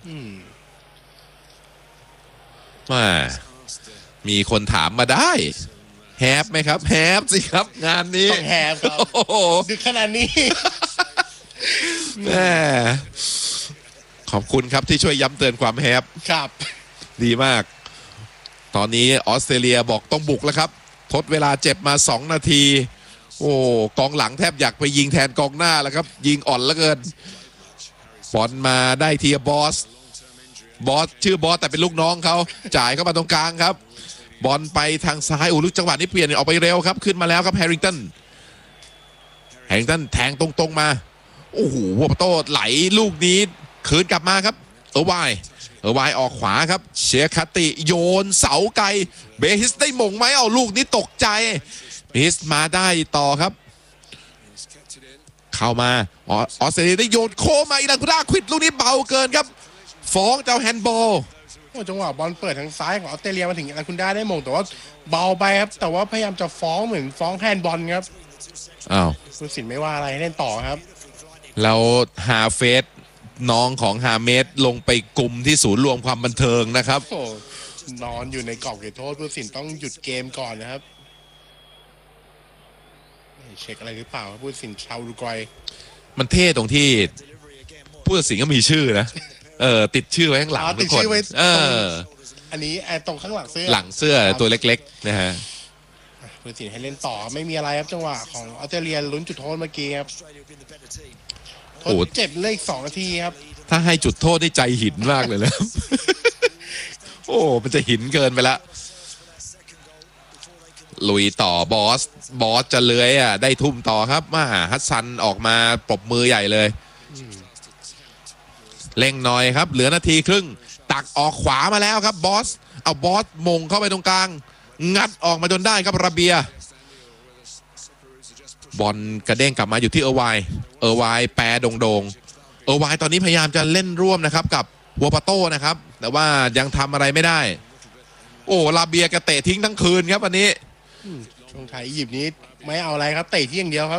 มามีคนถามมาได้แฮปไหมครับแฮปสิครับงานนี้ต้องแฮปครับดึกขนาดนี้แม่ขอบคุณครับที่ช่วยย้ำเตือนความแฮปครับดีมากตอนนี้ออสเตรเลียบอกต้องบุกแล้วครับทดเวลาเจ็บมา2 นาทีโอ้กองหลังแทบอยากไปยิงแทนกองหน้าแล้วครับยิงอ่อนเหลือเกินบอลมาได้ทีบอสชื่อบอสแต่เป็นลูกน้องเขาจ่ายเข้ามาตรงกลางครับบอลไปทางซ้ายลูกจังหวะนี้เปลี่ยนออกไปเร็วครับขึ้นมาแล้วครับแฮร์ริงตันแทงตรงๆมาโอ้โหวัวโต้ไหลลูกนี้คืนกลับมาครับเออร์ไวออกขวาครับเชียคาติโยนเสาไกลเบฮิสได้มงไหมเอาลูกนี้ตกใจเบฮิสมาได้ต่อครับเข้ามาออสเตรเลียได้โยนโค้งมาอีลันคุด้าควิดลูกนี้เบาเกินครับฟ้องเจ้าแฮนด์บอลจังหวะบอลเปิดทางซ้ายของออสเตรเลียมาถึงอีลันคุด้าได้มงแต่ว่าเบาไปครับแต่ว่าพยายามจะฟ้องเหมือนฟ้องแฮนด์บอลครับอ้าวผู้ตัดสินไม่ว่าอะไรเล่นต่อครับแล้วฮาเฟสน้องของฮาเมสลงไปกลุ่มที่ศูนย์รวมความบันเทิงนะครับนอนอยู่ในกรอบเขตโทษผู้ตัดสินต้องหยุดเกมก่อนนะครับเช็คอะไรหรือเปล่าผู้ตัดสินชาวอุรุกวัยมันเท่ตรงที่ผู้ตัดสินก็มีชื่อนะติดชื่อไว้ข้างหลังทุกคนอันนี้ตรงข้างหลังเสื้อตัวเล็กๆนะฮะผู้ตัดสินให้เล่นต่อไม่มีอะไรครับจังหวะของออสเตรเลียลุ้นจุดโทษเมื่อกี้ครับโอ้เจ็บเลยอีก2 นาทีครับถ้าให้จุดโทษได้ใจหินมากเลยนะโอ้มันจะหินเกินไปละลุยต่อบอสจะเลื้อยได้ทุ่มต่อครับมาฮัสซันออกมาปรบมือใหญ่เลยเร่งหน่อยครับเหลือนาทีครึ่งตักออกขวามาแล้วครับบอสมงเข้าไปตรงกลางงัดออกมาจนได้ครับระเบียบอลกระเด้งกลับมาอยู่ที่เออร์ไวแปรโด่งเออร์ไวตอนนี้พยายามจะเล่นร่วมนะครับกับวัวปาโต้นะครับแต่ว่ายังทำอะไรไม่ได้โอ้ลาเบียกระเตะทิ้งทั้งคืนครับวันนี้ช่วงไทยอียิปต์นี้ไม่เอาอะไรครับเตะที่อย่างเดียวครับ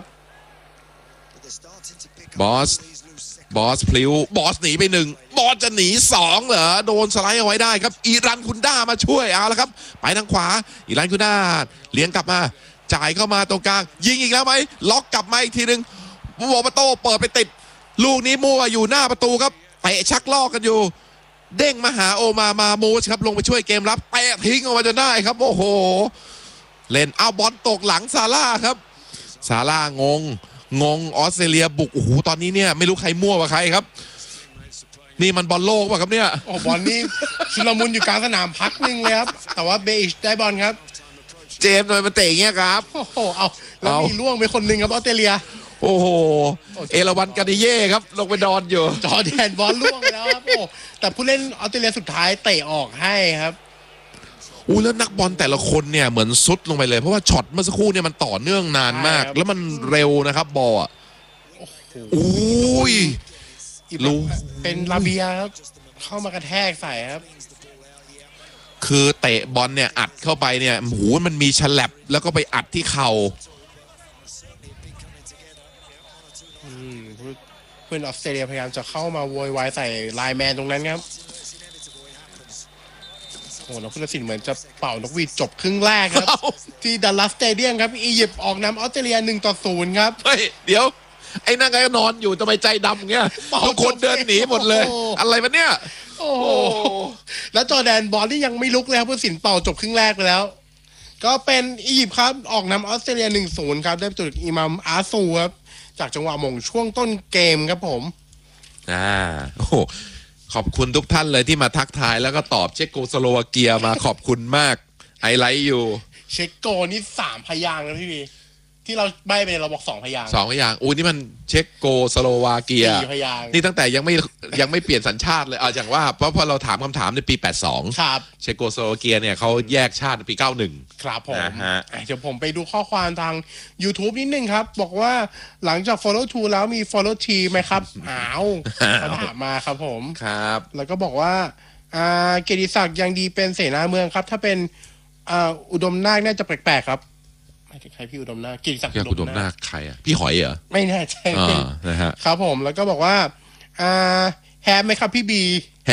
บอสพลิ้วบอสหนีไป1บอสจะหนี2เหรอโดนสไลด์เอาไว้ได้ครับอีรันคุนด้ามาช่วยเอาละครับไปทางขวาอีรันคุนด้าเลี้ยงกลับมาจ่ายเข้ามาตรงกลางยิงอีกแล้วไหมล็อกกลับมาอีกทีนึงวัวปาโต้เปิดไปติดลูกนี้มั่วอยู่หน้าประตูครับเตะชักลอกกันอยู่เด้งมาหาโอมาโมชครับลงไปช่วยเกมรับเตะทิ้งออกมาจนได้ครับโอ้โหเล่นเอาบอลตกหลังซาร่าครับซาร่างงออสเตรเลียบุกโอ้โหตอนนี้เนี่ยไม่รู้ใครมั่วกับใครครับนี่มันบอลโลกป่ะครับเนี่ยโอ้บอลนี่ชุลมุนอยู่กลางสนามพักนึงเลยครับแต่ว่าเบอิชได้บอลครับเจมส์หน่อยมันเตะอย่างเงี้ยครับโอ้โหเอาแล้วมีล่วงไปคนหนึ่งครับออสเตรเลียโอ้โหเอราวันกาดิเย่ครับลงไปนอนอยู่จอแดนบอลล่วงไปแล้วครับโอ้แต่ผู้เล่นออสเตรเลียสุดท้ายเตะออกให้ครับแล้วนักบอลแต่ละคนเนี่ยเหมือนซุดลงไปเลยเพราะว่าช็อตเมื่อสักครู่เนี่ยมันต่อเนื่องนานมากแล้วมันเร็วนะครับบอลโอ้ยรู้เป็นลาเบียครับเข้ามากระแทกใส่ครับคือเตะบอลเนี่ยอัดเข้าไปเนี่ยโหมันมีฉลับแล้วก็ไปอัดที่เข่าเพื่อนออสเตรเลียพยายามจะเข้ามาโวยวายใส่ไลน์แมนตรงนั้นครับโอ้แล้วผู้ตัดสินเหมือนจะเป่านกหวีดจบครึ่งแรกครับที่ดัลลัสสเตเดียมครับอียิปต์ออกนำออสเตรเลีย1-0ครับเฮ้ยเดี๋ยวไอ้นั่งก็นอนอยู่ทำไมใจดำเงี้ยทุกคนเดินหนีหมดเลยอะไรวะเนี่ยโอ้แล้วจอแดนบอลที่ยังไม่ลุกเลยครับผู้ตัดสินเป่าจบครึ่งแรกไปแล้วก็เป็นอียิปต์ครับออกนำออสเตรเลีย1-0ครับได้ประตูจากอิมามอาซูครับจากจังหวะมงช่วงต้นเกมครับผมโอ้ขอบคุณทุกท่านเลยที่มาทักทายแล้วก็ตอบเช็กโกสโลวาเกียมาขอบคุณมากไฮไลท์อยู่เช็กโกนี่3 พยางค์นะพี่บีที่เราใบไปเราบอก2 พยางค์ 2 พยางค์นี่มันเช็กโกสโลวาเกีย 4 พยางค์นี่ตั้งแต่ยังไม่เปลี่ยนสัญชาติเลยอย่างว่าเพราะเราถามคำถามในปี82 ครับเช็กโกสโลวาเกียเนี่ยเขาแยกชาติในปี91 ครับผมเดี๋ยวผมไปดูข้อความทาง YouTube นิดนึงครับบอกว่าหลังจาก follow to แล้วมี follow t ไหมครับเขาถามมาครับผมครับแล้วก็บอกว่าเกียรติศักดิ์ยังดีเป็นเสนาเมืองครับถ้าเป็นอุดมนาคน่าจะแปลกๆครับไม่ใช่พี่อุดมนาคเกียรติศักดิ์อุดมนาคใครพี่หอยเหรอไม่แน่ใจนะฮะครับผมแล้วก็บอกว่าแฮปไหมครับพี่บี